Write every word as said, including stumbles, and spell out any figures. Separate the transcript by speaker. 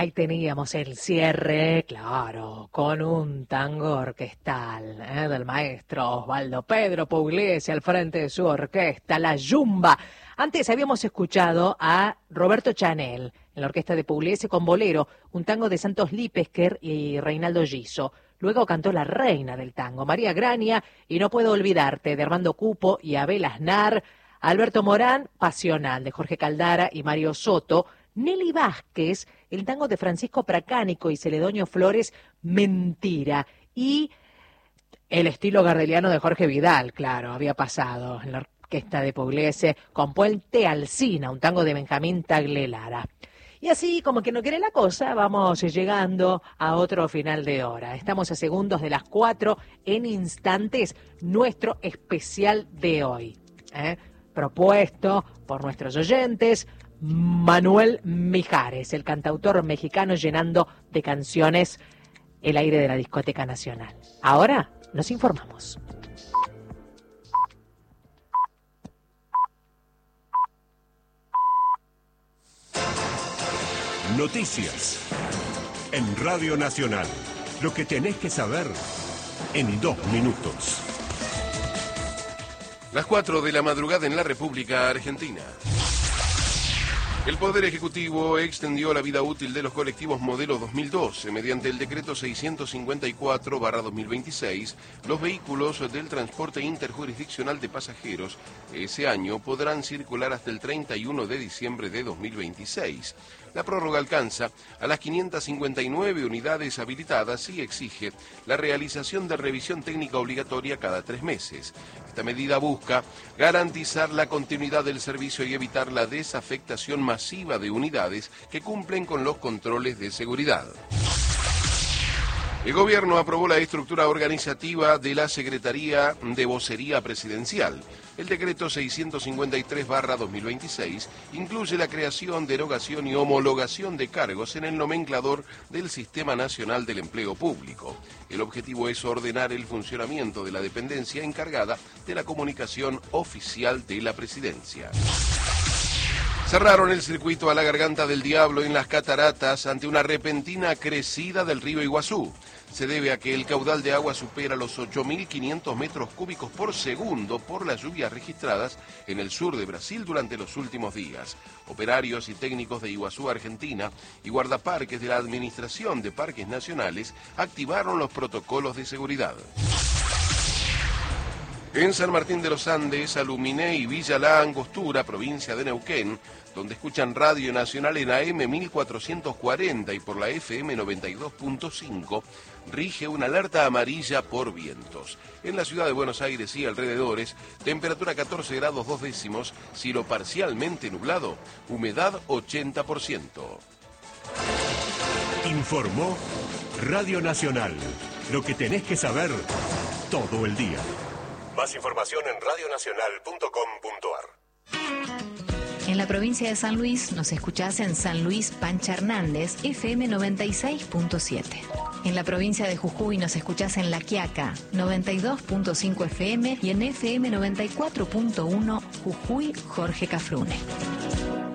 Speaker 1: Ahí teníamos el cierre, claro, con un tango orquestal ¿eh? del maestro Osvaldo Pedro Pugliese al frente de su orquesta, La Yumba. Antes habíamos escuchado a Roberto Chanel en la orquesta de Pugliese con Bolero, un tango de Santos Lipesker y Reinaldo Giso. Luego cantó la reina del tango, María Grania, y No puedo olvidarte, de Armando Cupo y Abel Aznar. Alberto Morán, Pasional, de Jorge Caldara y Mario Soto. Nelly Vázquez, el tango de Francisco Pracánico y Celedonio Flores, Mentira. Y el estilo gardeliano de Jorge Vidal, claro, había pasado en la orquesta de Pugliese, con Puente Alsina, un tango de Benjamín Tagle-Lara. Y así, como que no quiere la cosa, vamos llegando a otro final de hora. Estamos a segundos de las cuatro, en instantes, nuestro especial de hoy. ¿eh? Propuesto por nuestros oyentes, Manuel Mijares, el cantautor mexicano llenando de canciones el aire de la Discoteca Nacional. Ahora nos informamos.
Speaker 2: Noticias en Radio Nacional. Lo que tenés que saber en dos minutos.
Speaker 3: Las cuatro de la madrugada en la República Argentina. El Poder Ejecutivo extendió la vida útil de los colectivos modelo dos mil doce. Mediante el decreto seiscientos cincuenta y cuatro barra dos mil veintiséis, los vehículos del transporte interjurisdiccional de pasajeros ese año podrán circular hasta el treinta y uno de diciembre de dos mil veintiséis. La prórroga alcanza a las quinientas cincuenta y nueve unidades habilitadas y exige la realización de revisión técnica obligatoria cada tres meses. Esta medida busca garantizar la continuidad del servicio y evitar la desafectación masiva de unidades que cumplen con los controles de seguridad. El gobierno aprobó la estructura organizativa de la Secretaría de Vocería Presidencial. El decreto seiscientos cincuenta y tres barra dos mil veintiséis incluye la creación, derogación y homologación de cargos en el nomenclador del Sistema Nacional del Empleo Público. El objetivo es ordenar el funcionamiento de la dependencia encargada de la comunicación oficial de la Presidencia. Cerraron el circuito a la Garganta del Diablo en las Cataratas ante una repentina crecida del río Iguazú. Se debe a que el caudal de agua supera los ocho mil quinientos metros cúbicos por segundo por las lluvias registradas en el sur de Brasil durante los últimos días. Operarios y técnicos de Iguazú, Argentina, y guardaparques de la Administración de Parques Nacionales activaron los protocolos de seguridad. En San Martín de los Andes, Aluminé y Villa La Angostura, provincia de Neuquén, donde escuchan Radio Nacional en A M mil cuatrocientos cuarenta y por la F M noventa y dos punto cinco, rige una alerta amarilla por vientos. En la ciudad de Buenos Aires y alrededores, temperatura catorce grados dos décimos, cielo parcialmente nublado, humedad ochenta por ciento.
Speaker 2: Informó Radio Nacional. Lo que tenés que saber todo el día. Más información en radio nacional punto com punto a r.
Speaker 4: En la provincia de San Luis nos escuchás en San Luis Pancha Hernández, F M noventa y seis punto siete. En la provincia de Jujuy nos escuchás en La Quiaca, noventa y dos punto cinco F M y en F M noventa y cuatro punto uno Jujuy Jorge Cafrune.